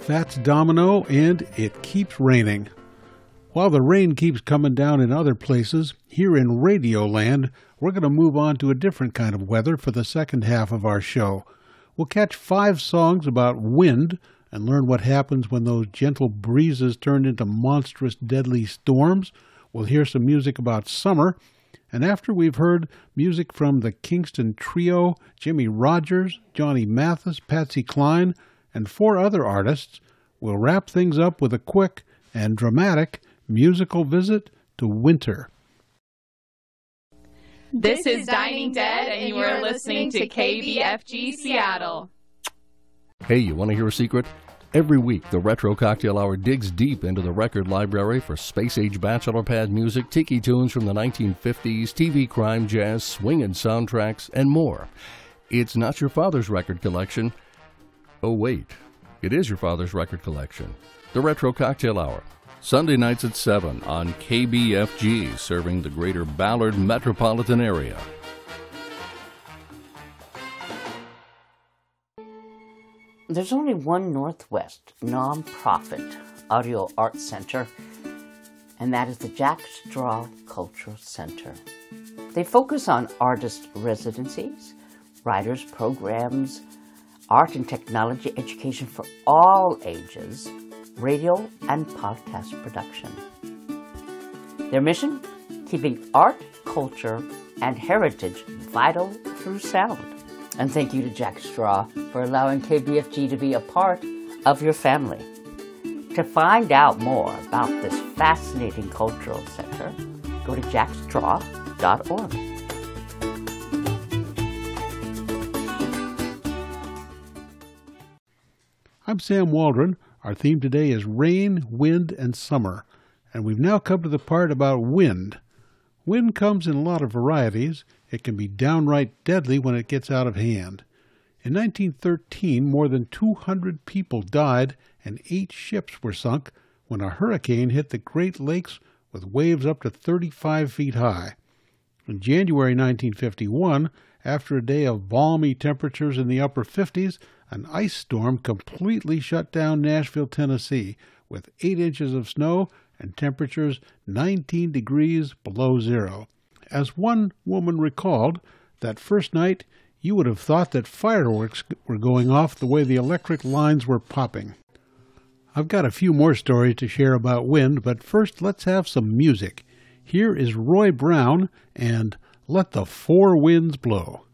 Fats Domino, and It Keeps Raining. While the rain keeps coming down in other places, here in Radioland, we're going to move on to a different kind of weather for the second half of our show. We'll catch 5 songs about wind and learn what happens when those gentle breezes turn into monstrous, deadly storms. We'll hear some music about summer. And after we've heard music from the Kingston Trio, Jimmy Rogers, Johnny Mathis, Patsy Cline, and 4 other artists, we'll wrap things up with a quick and dramatic musical visit to winter. This is Dining Dead, and you are listening to KBFG Seattle. Hey, you want to hear a secret? Every week, the Retro Cocktail Hour digs deep into the record library for space-age bachelor pad music, tiki tunes from the 1950s, TV crime, jazz, swing and soundtracks, and more. It's not your father's record collection. Oh, wait. It is your father's record collection. The Retro Cocktail Hour. Sunday nights at 7 on KBFG, serving the greater Ballard metropolitan area. There's only one Northwest nonprofit audio art center, and that is the Jack Straw Cultural Center. They focus on artist residencies, writers programs, art and technology education for all ages, radio and podcast production. Their mission? Keeping art, culture, and heritage vital through sound. And thank you to Jack Straw for allowing KBFG to be a part of your family. To find out more about this fascinating cultural center, go to jackstraw.org. I'm Sam Waldron. Our theme today is rain, wind, and summer. And we've now come to the part about wind. Wind comes in a lot of varieties. It can be downright deadly when it gets out of hand. In 1913, more than 200 people died and 8 ships were sunk when a hurricane hit the Great Lakes with waves up to 35 feet high. In January 1951, after a day of balmy temperatures in the upper 50s, an ice storm completely shut down Nashville, Tennessee, with 8 inches of snow and temperatures 19 degrees below zero. As one woman recalled, that first night you would have thought that fireworks were going off the way the electric lines were popping. I've got a few more stories to share about wind, but first let's have some music. Here is Roy Brown and Let the Four Winds Blow.